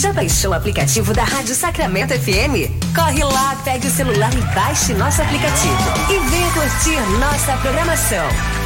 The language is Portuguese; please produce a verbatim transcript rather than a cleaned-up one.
Já baixou o aplicativo da Rádio Sacramento F M? Corre lá, pegue o celular e baixe nosso aplicativo. E venha curtir nossa programação.